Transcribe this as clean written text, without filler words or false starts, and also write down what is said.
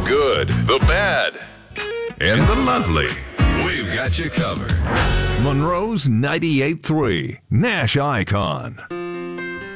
good, the bad, and the lovely. We've got you covered. Monroe's 98.3 Nash Icon.